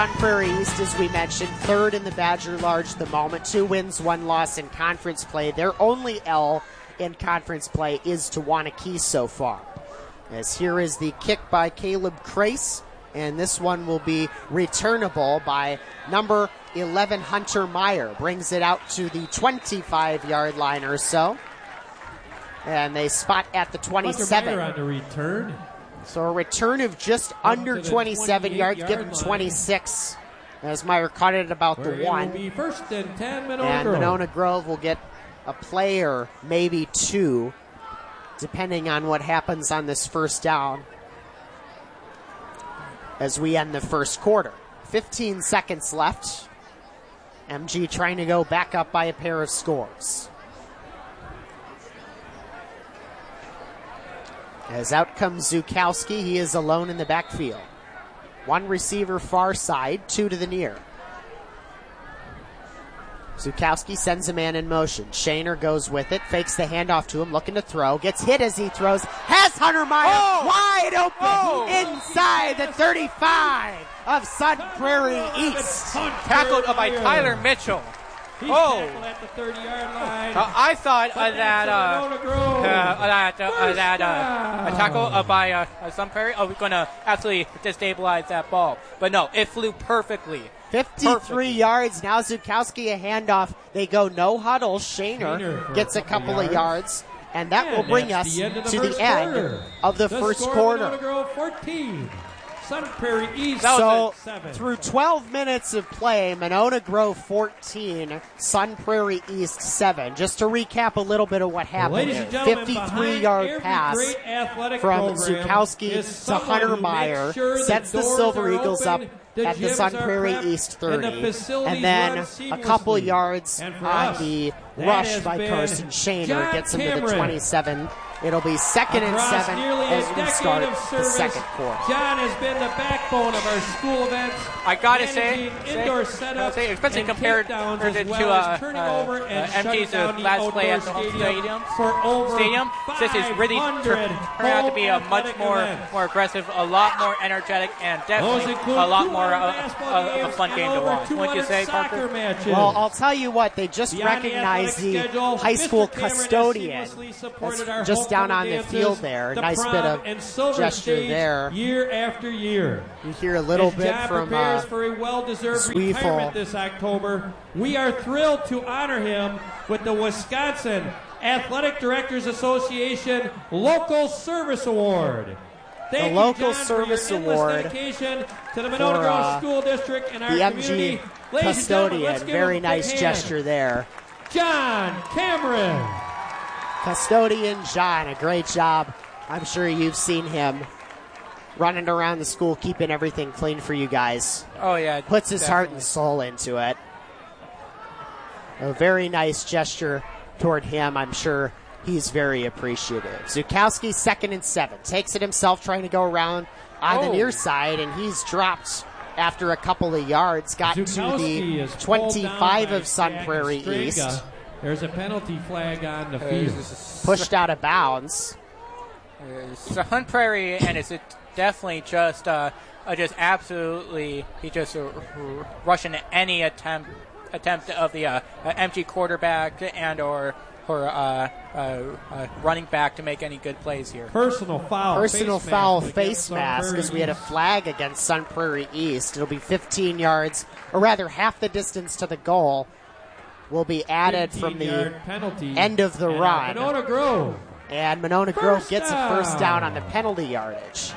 Sun Prairie East, as we mentioned, third in the Badger Large at the moment. 2 wins, 1 loss in conference play. Their only L in conference play is to Wanakee so far. As here is the kick by Caleb Crace, and this one will be returnable by number 11 Hunter Meyer. Brings it out to the 25-yard line or so. And they spot at the 27. Hunter Meyer on the return. So a return of just under 27 yards, give him 26. As Meyer caught it at about the 1. It will be first and 10, Monona and Grove. Monona Grove will get a play or maybe 2, depending on what happens on this first down as we end the first quarter. 15 seconds left. MG trying to go back up by a pair of scores. As out comes Zukowski, he is alone in the backfield. 1 receiver far side, 2 to the near. Zukowski sends a man in motion. Shaner goes with it, fakes the handoff to him, looking to throw, gets hit as he throws, has Hunter Meyer wide open inside the 35 of Sun Prairie East. Tackled by Tyler Mitchell. He's tackled at the 30-yard line. I thought that a tackle by Sun Prairie we're going to absolutely destabilize that ball. But no, it flew perfectly. 53 yards. Now Zukowski a handoff. They go no huddle. Shaner gets a couple of yards. And that will bring us to the end of the first quarter. 14. Sun Prairie East. So through 12 minutes of play, Monona Grove 14, Sun Prairie East 7. Just to recap a little bit of what happened. 53-yard pass from Zukowski to Hunter Meyer sets the Silver Eagles up at the Sun Prairie East 30. And then a couple yards on the rush by Carson Shaner gets him to the 27. It'll be 2nd and 7 as we start the second quarter. John has been the backbone of our school events. I gotta say, especially compared to MG's last play at the home stadium, this is really turned out to be a much more aggressive, a lot more energetic, and definitely a lot more of a fun game to watch. Wouldn't you say, Parker? Well, I'll tell you what, they just recognized the high school custodian that's just down on the field there. Nice bit of gesture there. Year after year. You hear a little bit from for a well-deserved retirement this October. We are thrilled to honor him with the Wisconsin Athletic Directors Association Local Service Award. Thank the Local you, John, Service for your Award dedication to the Monona Grove School District and our the community. MG custodian. Very nice gesture there. John Cameron. Custodian John, a great job. I'm sure you've seen him running around the school, keeping everything clean for you guys. Oh, yeah. Puts his heart and soul into it. A very nice gesture toward him. I'm sure he's very appreciative. Zukowski, 2nd and 7. Takes it himself, trying to go around on the near side, and he's dropped after a couple of yards. Got Zukowski to the 25 of Sun Prairie East. There's a penalty flag on the field. Pushed out of bounds. Sun Prairie, and it's definitely just absolutely, he just rushing any attempt of the MG quarterback and or running back to make any good plays here. Personal foul face mask as we had a flag against Sun Prairie East. It'll be 15 yards, or rather half the distance to the goal will be added from the end of the run. Monona Grove. And Monona Grove gets a first down on the penalty yardage.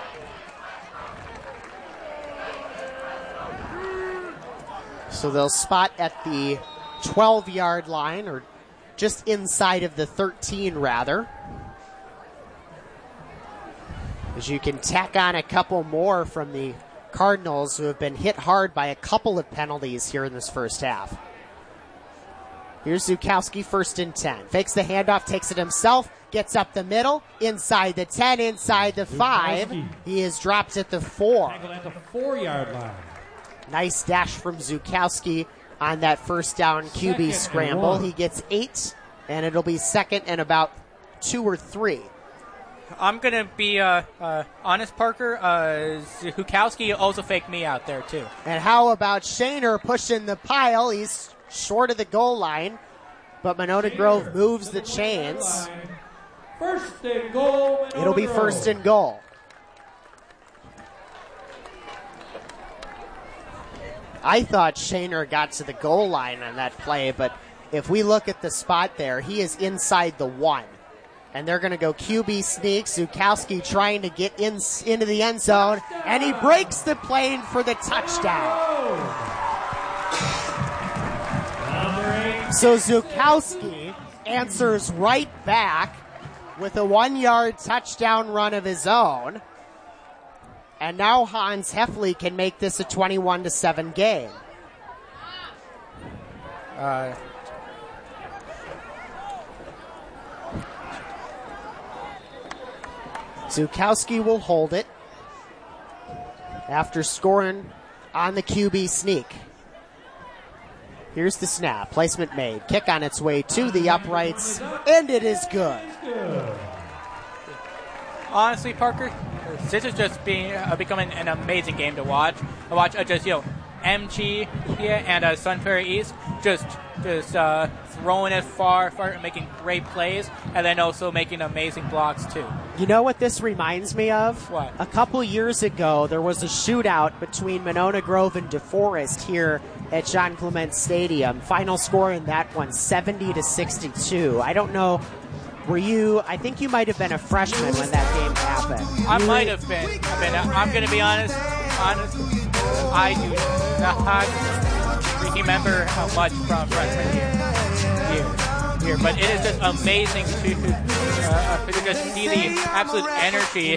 So they'll spot at the 12-yard line, or just inside of the 13, rather. As you can tack on a couple more from the Cardinals, who have been hit hard by a couple of penalties here in this first half. Here's Zukowski, 1st and 10. Fakes the handoff, takes it himself, gets up the middle, inside the 10, inside the 5. He is dropped at the 4. Tackled at the 4-yard line. Nice dash from Zukowski on that first down QB scramble. He gets 8, and it'll be 2nd and about 2 or 3. I'm going to be honest, Parker. Zukowski also faked me out there, too. And how about Shaner pushing the pile? He's short of the goal line, but Monona Grove moves the chains. First and goal. It'll be first and goal. I thought Shaner got to the goal line on that play, but if we look at the spot there, he is inside the 1. And they're going to go QB sneak. Zukowski trying to get into the end zone, and he breaks the plane for the touchdown. So Zukowski answers right back with a 1-yard touchdown run of his own. And now Hans Heffley can make this a 21-7 game. Zukowski will hold it after scoring on the QB sneak. Here's the snap. Placement made. Kick on its way to the uprights, and it is good. Honestly, Parker, this is just becoming an amazing game to watch. I watch MG and Sun Prairie East just throwing it far, making great plays, and then also making amazing blocks too. You know what this reminds me of? What? A couple years ago, there was a shootout between Monona Grove and DeForest here at John Clement Stadium. Final score in that one, 70-62. I don't know. I think you might have been a freshman when that game happened. I might have been. I'm going to be honest. I do not remember how much from freshman year. But it is just amazing to just see the absolute energy